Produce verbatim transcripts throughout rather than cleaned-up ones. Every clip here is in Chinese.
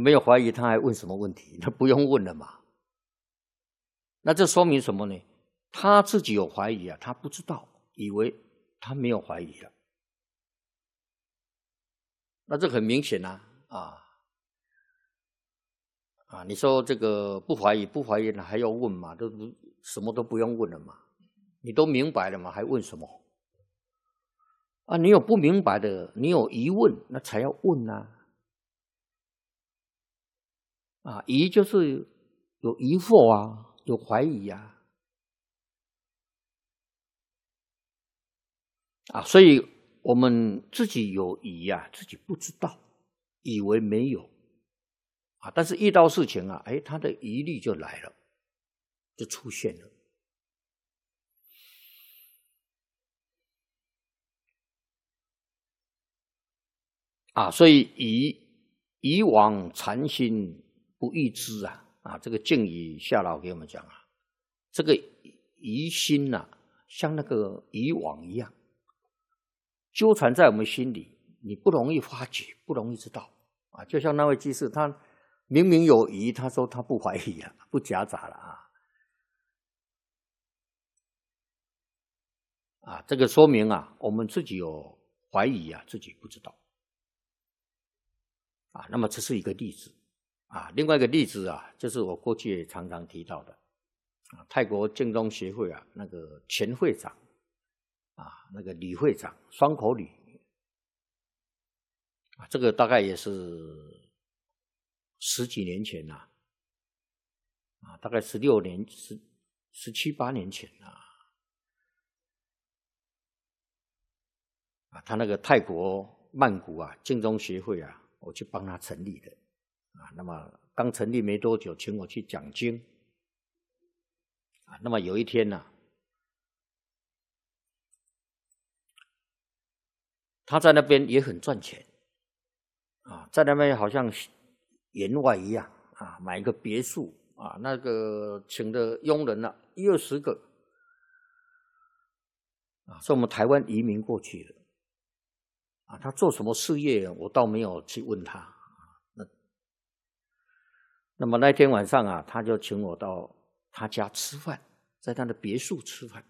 没有怀疑，他还问什么问题？他不用问了嘛。那这说明什么呢？他自己有怀疑啊，他不知道，以为他没有怀疑了。那这很明显啊，啊啊！你说这个不怀疑，不怀疑了还要问嘛？都不什么都不用问了嘛？你都明白了嘛，还问什么？啊，你有不明白的，你有疑问，那才要问啊。啊，疑就是有疑惑啊，有怀疑啊。啊，所以我们自己有疑啊，自己不知道，以为没有。啊，但是遇到事情啊，哎，他的疑虑就来了，就出现了。啊，所以疑疑往禅心不异知啊，啊，这个净语下老给我们讲啊，这个疑心呐、啊，像那个疑网一样，纠缠在我们心里，你不容易发觉，不容易知道啊。就像那位居士，他明明有疑，他说他不怀疑了，不夹杂了啊。啊，这个说明啊，我们自己有怀疑啊，自己不知道。啊，那么这是一个例子啊。另外一个例子啊，就是我过去也常常提到的啊，泰国净宗协会啊，那个前会长啊，那个李会长，双口吕啊，这个大概也是十几年前呐、啊，啊，大概十六年、十十七八年前啊，啊，他那个泰国曼谷啊，净宗协会啊。我去帮他成立的啊，那么刚成立没多久，请我去讲经啊。那么有一天呢、啊，他在那边也很赚钱啊，在那边好像员外一样啊，买一个别墅啊，那个请的佣人呢、啊，一二十个啊，是我们台湾移民过去的啊。他做什么事业，我倒没有去问他。那么那天晚上啊，他就请我到他家吃饭，在他的别墅吃饭。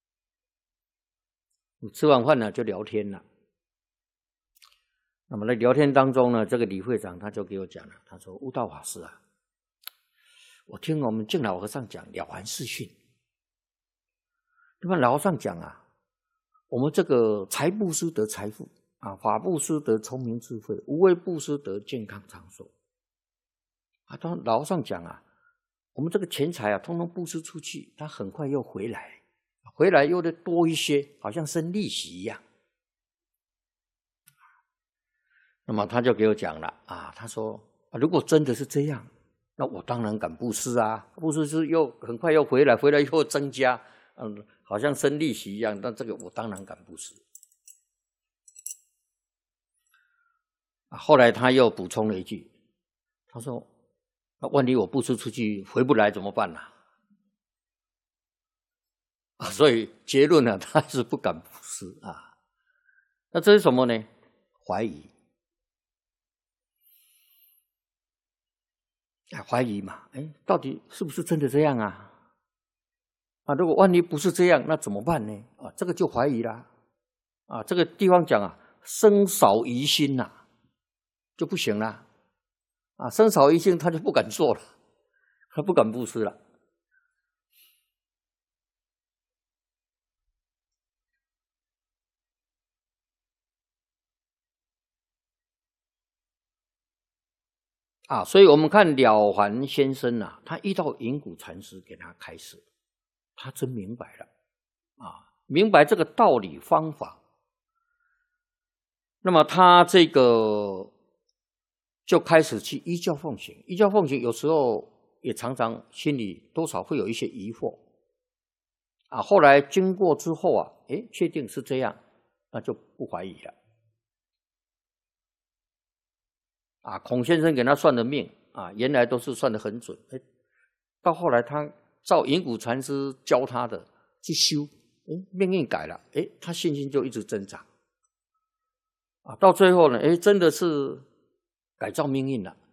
吃完饭呢，就聊天了。那么在聊天当中呢，这个李会长他就给我讲了，他说：“悟道法师啊，我听我们净老和尚讲了凡四训，那么老和尚讲啊，我们这个财布施得财富啊，法布施得聪明智慧，无为布施得健康长寿。啊，当老和尚讲啊，我们这个钱财啊，通通布施出去，它很快又回来，回来又得多一些，好像生利息一样。”那么他就给我讲了啊，他说、啊、如果真的是这样，那我当然敢布施啊，布施是又很快又回来，回来又增加，嗯，好像生利息一样，那这个我当然敢布施。啊，后来他又补充了一句，他说：“那万一我布施出去回不来怎么办呢、啊？”啊，所以结论呢，他是不敢布施啊。那这是什么呢？怀疑。怀疑嘛，哎，到底是不是真的这样啊？啊，如果万一不是这样，那怎么办呢？啊，这个就怀疑啦。啊，这个地方讲啊，生少疑心呐、啊，就不行了。啊，生少疑心，他就不敢做了，他不敢布施了。啊，所以我们看了凡先生啊，他遇到云谷禅师给他开示，他真明白了，啊，明白这个道理方法。那么他这个就开始去依教奉行，依教奉行，有时候也常常心里多少会有一些疑惑，啊，后来经过之后啊，哎，确定是这样，那就不怀疑了。啊，孔先生给他算的命啊，原来都是算得很准。哎，到后来他照云谷禅师教他的去修，哎，命运改了，哎，他信心就一直增长。啊，到最后呢，哎，真的是改造命运了，